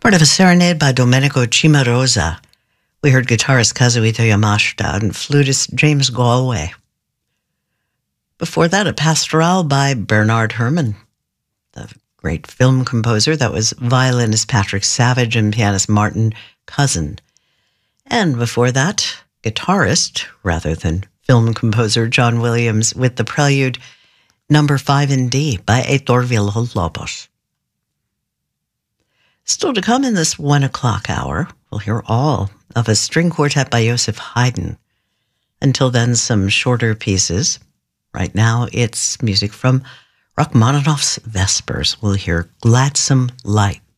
Part of a serenade by Domenico Cimarosa. We heard guitarist Kazuhito Yamashita and flutist James Galway. Before that, a pastoral by Bernard Herrmann, the great film composer. That was violinist Patrick Savage and pianist Martin Cousin. And before that, guitarist, rather than film composer, John Williams with the prelude Number 5 in D by Heitor Villa-Lobos. Still to come in this 1 o'clock hour, we'll hear all of a string quartet by Joseph Haydn. Until then, some shorter pieces. Right now, it's music from Rachmaninoff's Vespers. We'll hear Gladsome Light.